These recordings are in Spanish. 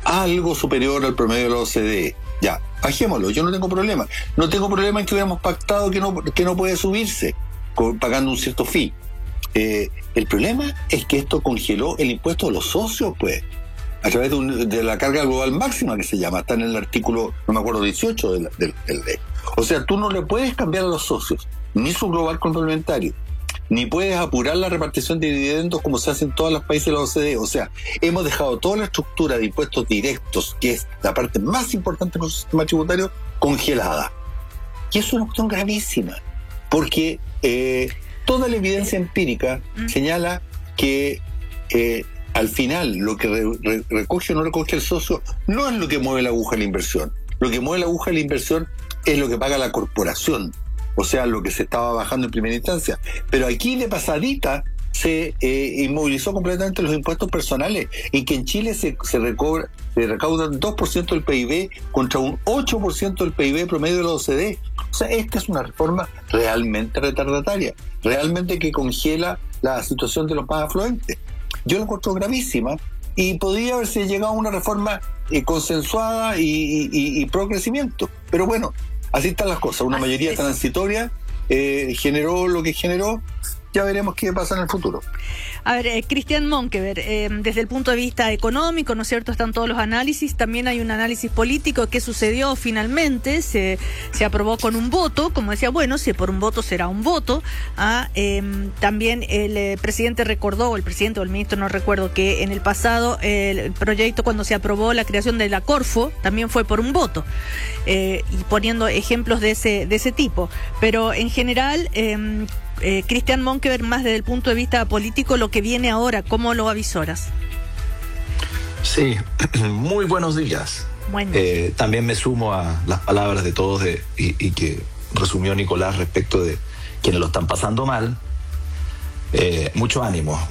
algo superior al promedio de la OCDE. Ya, bajémoslo, yo no tengo problema. No tengo problema en que hubiéramos pactado que no puede subirse pagando un cierto fee. El problema es que esto congeló el impuesto de los socios, pues, a través de la carga global máxima que se llama, está en el artículo, no me acuerdo, 18 del ley. O sea, tú no le puedes cambiar a los socios, ni su global complementario, ni puedes apurar la repartición de dividendos como se hace en todos los países de la OCDE. O sea, hemos dejado toda la estructura de impuestos directos, que es la parte más importante del sistema tributario, congelada. Y eso es una cuestión gravísima, porque toda la evidencia empírica señala que al final lo que recoge o no recoge el socio no es lo que mueve la aguja de la inversión. Lo que mueve la aguja de la inversión es lo que paga la corporación, o sea, lo que se estaba bajando en primera instancia. Pero aquí de pasadita se inmovilizó completamente los impuestos personales, y que en Chile se recaudan 2% del PIB contra un 8% del PIB promedio de la OCDE. O sea, esta es una reforma realmente retardataria, realmente que congela la situación de los más afluentes. Yo la encuentro gravísima, y podría haberse llegado a una reforma consensuada y pro crecimiento. Pero bueno, así están las cosas. Una mayoría transitoria generó lo que generó. Ya veremos qué pasa en el futuro. A ver, Cristian Monkever, desde el punto de vista económico, ¿no es cierto?, están todos los análisis. También hay un análisis político. ¿Qué sucedió finalmente? Se aprobó con un voto, como decía, bueno, si por un voto será un voto. También el presidente recordó, o el presidente o el ministro, no recuerdo, que en el pasado el proyecto, cuando se aprobó la creación de la Corfo, también fue por un voto, y poniendo ejemplos de ese tipo. Pero en general, Cristian Monkever, más desde el punto de vista político, lo que viene ahora, ¿cómo lo avisoras? Sí, muy buenos días. También me sumo a las palabras de todos y que resumió Nicolás respecto de quienes lo están pasando mal. Mucho ánimo.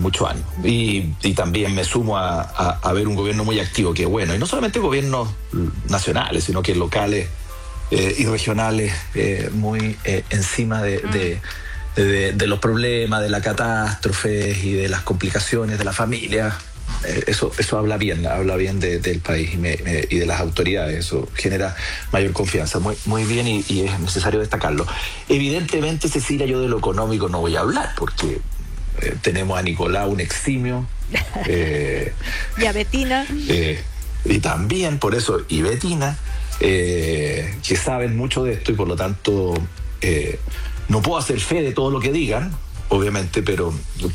Y también me sumo a ver un gobierno muy activo, que bueno, y no solamente gobiernos nacionales, sino que locales y regionales, muy encima de los problemas, de la catástrofe y de las complicaciones de la familia. Eso habla bien del país y de las autoridades. Eso genera mayor confianza. Muy bien, y es necesario destacarlo. Evidentemente, Cecilia, yo de lo económico no voy a hablar, porque tenemos a Nicolás, un eximio. Y a Betina. Y también, por eso, y Betina, que saben mucho de esto, y por lo tanto no puedo hacer fe de todo lo que digan, obviamente, pero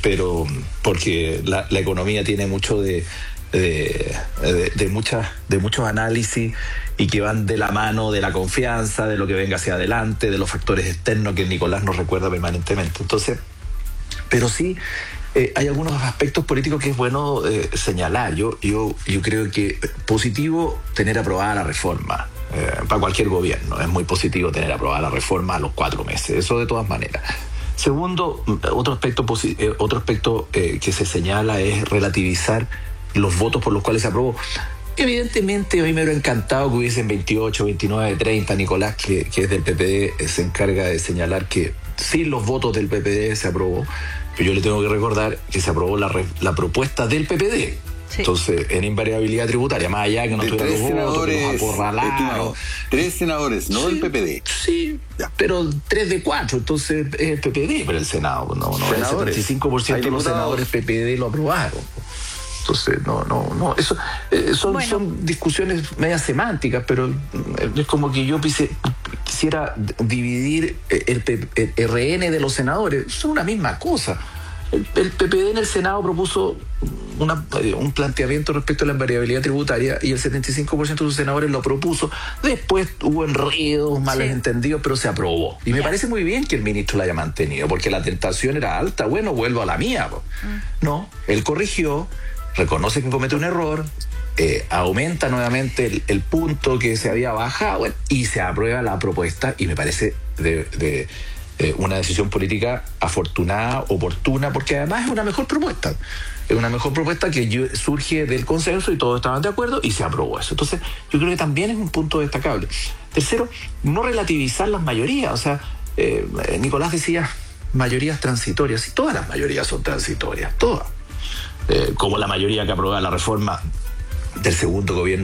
porque la economía tiene mucho de muchos análisis, y que van de la mano de la confianza, de lo que venga hacia adelante, de los factores externos que Nicolás nos recuerda permanentemente. Entonces, pero sí, hay algunos aspectos políticos que es bueno señalar. Yo creo que positivo tener aprobada la reforma. Para cualquier gobierno es muy positivo tener aprobada la reforma a los 4 meses, eso de todas maneras. Segundo, otro aspecto que se señala es relativizar los votos por los cuales se aprobó. Evidentemente, a mí me hubiera encantado que hubiesen 28, 29, 30. Nicolás, que es del PPD, se encarga de señalar que sin los votos del PPD se aprobó, pero yo le tengo que recordar que se aprobó la propuesta del PPD. Sí. Entonces, en invariabilidad tributaria, más allá que no tuviera los votos, que los acorralaron. 3 senadores, no el PPD. Sí, ya. Pero 3 de 4, entonces es el PPD, pero el Senado, no, el 75% de los senadores PPD lo aprobaron. Entonces, no, eso son discusiones medias semánticas, pero es como que yo quisiera dividir el RN de los senadores. Son una misma cosa. El PPD en el Senado propuso un planteamiento respecto a la invariabilidad tributaria, y el 75% de sus senadores lo propuso. Después hubo enredos, malos entendidos, pero se aprobó. Y me parece muy bien que el ministro la haya mantenido, porque la tentación era alta. Bueno, vuelvo a la mía. No, él corrigió, reconoce que comete un error, aumenta nuevamente el punto que se había bajado, y se aprueba la propuesta, y me parece una decisión política afortunada, oportuna, porque además es una mejor propuesta. Es una mejor propuesta que surge del consenso, y todos estaban de acuerdo, y se aprobó eso. Entonces, yo creo que también es un punto destacable. Tercero, no relativizar las mayorías. O sea, Nicolás decía mayorías transitorias, y todas las mayorías son transitorias, todas. Como la mayoría que aprobó la reforma del segundo gobierno